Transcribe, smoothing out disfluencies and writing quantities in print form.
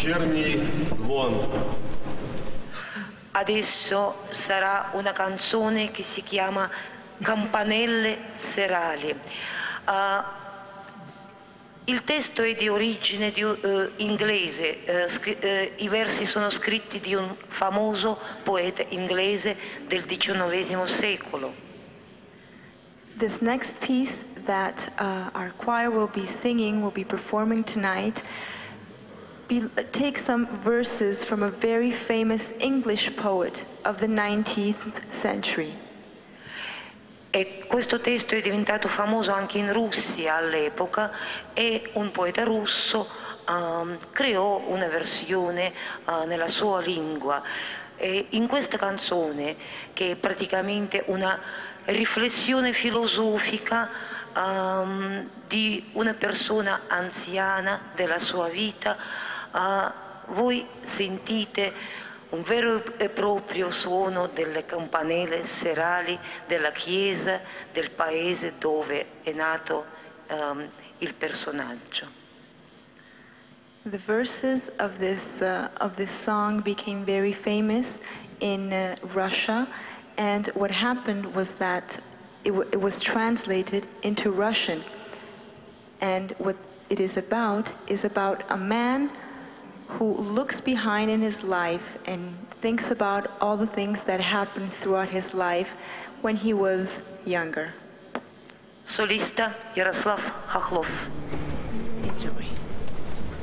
вечірній дзвон. Adesso sarà una canzone che si chiama Campanelle serali. Il testo è di origine inglese, i versi sono scritti di un famoso poeta inglese del XIX secolo. This next piece that our choir will be singing, will be performing tonight, take some verses from a very famous English poet of the 19th century. E questo testo è diventato famoso anche in Russia all'epoca e un poeta russo creò una versione nella sua lingua. E in questa canzone, che è praticamente una riflessione filosofica di una persona anziana della sua vita, voi sentite un vero e proprio suono delle campanelle serali della chiesa del paese dove è nato il personaggio. The verses of this song became very famous in Russia, and what happened was that it was translated into Russian. And what it is about a man who looks behind in his life and thinks about all the things that happened throughout his life when he was younger. Solista Yaroslav Khokhlov.